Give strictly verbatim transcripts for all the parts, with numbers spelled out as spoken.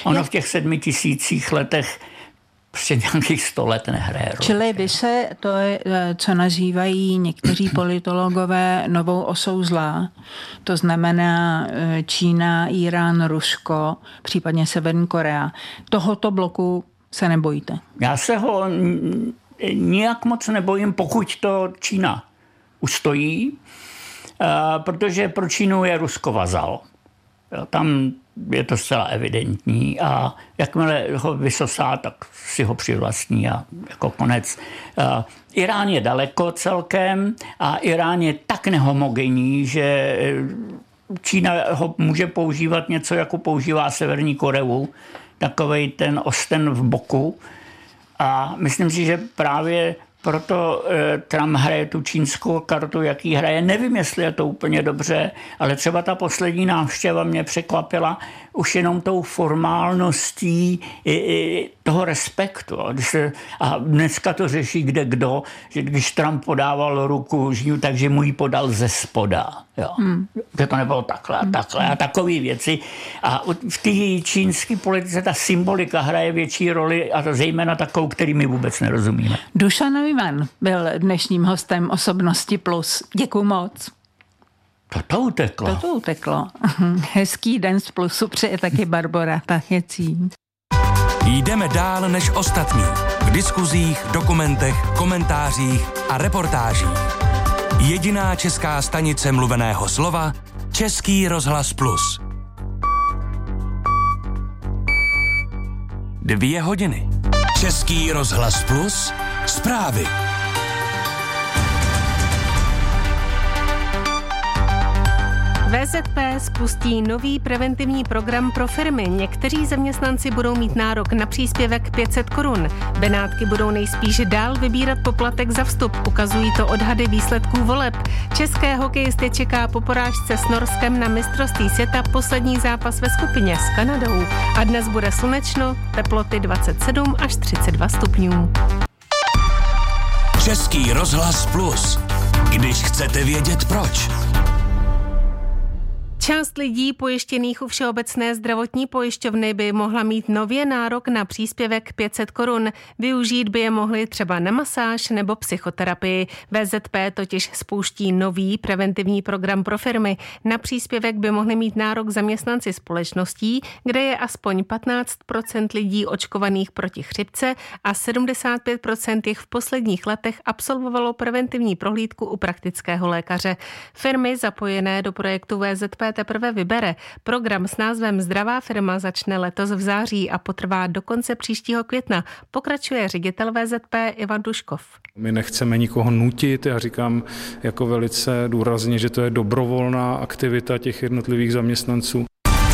Ono Je... v těch sedmi tisících letech prostě nějakých sto let nehraje roli. Čili vy se, to je, co nazývají někteří politologové novou osou zla, to znamená Čína, Irán, Rusko, případně Severní Korea. Tohoto bloku se nebojíte? Já se ho nijak moc nebojím, pokud to Čína ustojí, protože pro Čínu je Rusko vazal. Tam je to zcela evidentní a jakmile ho vysosá, tak si ho přivlastní a jako konec. Irán je daleko celkem a Irán je tak nehomogenní, že Čína ho může používat něco, jako používá Severní Koreu, takovej ten osten v boku. A myslím si, že právě proto eh, Trump hraje tu čínskou kartu, jaký hraje. Nevím, jestli je to úplně dobře, ale třeba ta poslední návštěva mě překvapila už jenom tou formálností i, i toho respektu. A dneska to řeší kde kdo, že když Trump podával ruku žínu, takže mu ji podal ze spoda. Jo. Hmm. Že to nebylo takhle a takhle a takové věci. A v té čínské politice ta symbolika hraje větší roli a to zejména takovou, který my vůbec nerozumíme. Dušan Neumann byl dnešním hostem Osobnosti plus. Děkuju moc. Toto uteklo. Toto uteklo. Hezký den z Plusu přeje taky Barbora Tachécí. Jdeme dál než ostatní. V diskuzích, dokumentech, komentářích a reportážích. Jediná česká stanice mluveného slova Český rozhlas Plus. Dvě hodiny. Český rozhlas Plus. Zprávy. V Z P spustí nový preventivní program pro firmy. Někteří zaměstnanci budou mít nárok na příspěvek pět set korun. Benátky budou nejspíš dál vybírat poplatek za vstup. Ukazují to odhady výsledků voleb. České hokejisty čeká po porážce s Norskem na mistrovství světa poslední zápas ve skupině s Kanadou. A dnes bude slunečno, teploty dvacet sedm až třicet dva stupňů. Český rozhlas Plus. Když chcete vědět proč. Část lidí pojištěných u Všeobecné zdravotní pojišťovny by mohla mít nově nárok na příspěvek pět set korun. Využít by je mohli třeba na masáž nebo psychoterapii. V Z P totiž spouští nový preventivní program pro firmy. Na příspěvek by mohli mít nárok zaměstnanci společností, kde je aspoň patnáct procent lidí očkovaných proti chřipce a sedmdesát pět procent jich v posledních letech absolvovalo preventivní prohlídku u praktického lékaře. Firmy zapojené do projektu V Z P teprve vybere. Program s názvem Zdravá firma začne letos v září a potrvá do konce příštího května. Pokračuje ředitel V Z P Ivan Duškov. My nechceme nikoho nutit, já říkám jako velice důrazně, že to je dobrovolná aktivita těch jednotlivých zaměstnanců.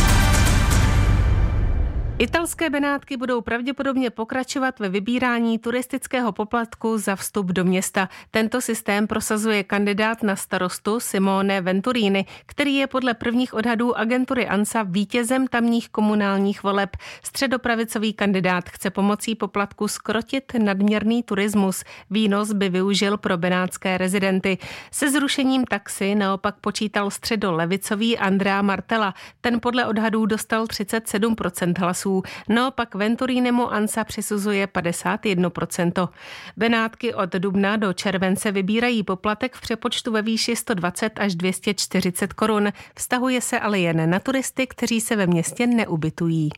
Italské Benátky budou pravděpodobně pokračovat ve vybírání turistického poplatku za vstup do města. Tento systém prosazuje kandidát na starostu Simone Venturini, který je podle prvních odhadů agentury ANSA vítězem tamních komunálních voleb. Středopravicový kandidát chce pomocí poplatku zkrotit nadměrný turismus. Výnos by využil pro benátské rezidenty. Se zrušením taxi naopak počítal středolevicový Andrea Martella. Ten podle odhadů dostal třicet sedm procent hlasů. Naopak Venturinemu ANSA přisuzuje padesát jedna procent. Benátky od dubna do července vybírají poplatek v přepočtu ve výši sto dvacet až dvě stě čtyřicet korun. Vztahuje se ale jen na turisty, kteří se ve městě neubytují.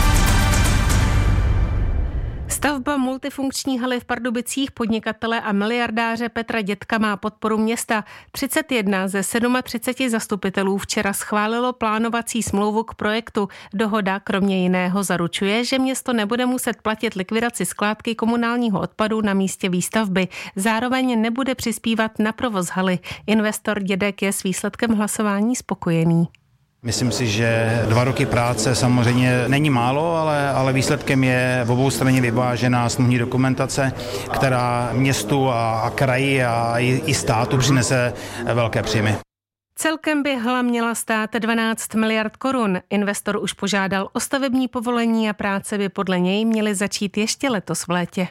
Stavba multifunkční haly v Pardubicích podnikatele a miliardáře Petra Dětka má podporu města. třicet jedna ze třiceti sedmi zastupitelů včera schválilo plánovací smlouvu k projektu. Dohoda kromě jiného zaručuje, že město nebude muset platit likvidaci skládky komunálního odpadu na místě výstavby. Zároveň nebude přispívat na provoz haly. Investor Dědek je s výsledkem hlasování spokojený. Myslím si, že dva roky práce samozřejmě není málo, ale, ale výsledkem je v obou straně vyvážená smluvní dokumentace, která městu a, a kraji a i, i státu přinese velké příjmy. Celkem by hala měla stát dvanáct miliard korun. Investor už požádal o stavební povolení a práce by podle něj měly začít ještě letos v létě.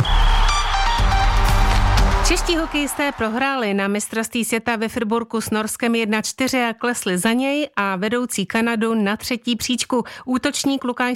Čeští hokejisté prohráli na mistrovství světa ve Friburku s Norskem jedna čtyři a klesli za něj a vedoucí Kanadu na třetí příčku. Útočník Lukáš